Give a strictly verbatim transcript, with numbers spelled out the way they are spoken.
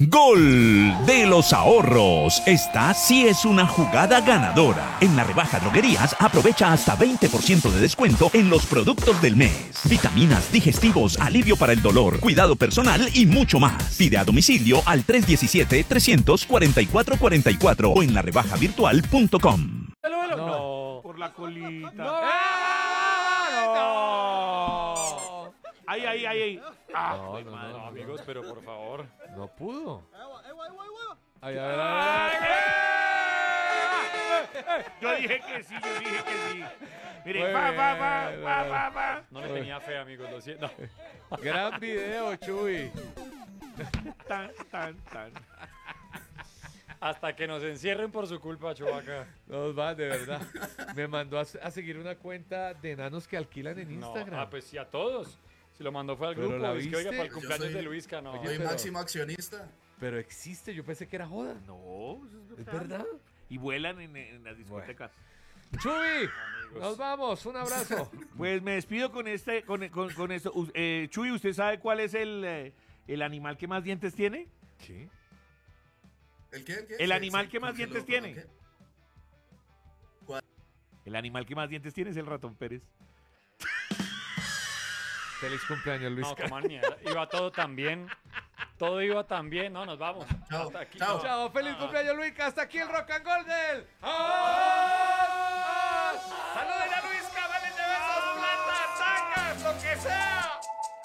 Gol de los ahorros. Esta sí es una jugada ganadora. En la rebaja droguerías aprovecha hasta veinte por ciento de descuento en los productos del mes. Vitaminas, digestivos, alivio para el dolor, cuidado personal y mucho más. Pide a domicilio al tres uno siete, tres cuatro cuatro cuatro cuatro o en la rebaja virtual punto com. No, no, por la colita. No, ¡Eh! no. Ahí, ahí, ahí, ahí. Ah, No, pues, no, madre, no, no. amigos, pero por favor. No pudo. Ay, a ver, Ah, a ver. eh, eh, Yo dije que sí, yo dije que sí. Miren, Muy va, va, va, bien, va, muy va, va. No le tenía fe, amigos, lo siento. Gran video, Chuy. Tan, tan, tan. Hasta que nos encierren por su culpa, Chubaca. Nos va, de verdad. Me mandó a, a seguir una cuenta de enanos que alquilan en No, Instagram. ah, pues sí, a todos. Si lo mandó fue al Pero grupo. la Es que, oiga, viste. para el Yo cumpleaños soy- de Luisca, no. Oye, Soy pero- máximo accionista. Pero existe, yo pensé que era joda. No, eso ¿Es verdad? Y vuelan en, en las discotecas. Chuy, nos vamos, un abrazo. Pues me despido con este, con, con, con esto. U- eh, Chuy, ¿usted sabe cuál es el, eh, el animal que más dientes tiene? ¿Qué? ¿El qué? ¿El qué? El Sí, animal sí, que más ¿cómo se dientes lo- tiene. qué? El animal que más dientes tiene es el ratón Pérez. Feliz cumpleaños, Luis. No, como mierda. Iba todo tan bien. Todo iba tan bien. No, nos vamos. Chao, Hasta aquí. chao. Chao, feliz cumpleaños, Luis. Hasta aquí el Rock and Gold del... ¡Ah!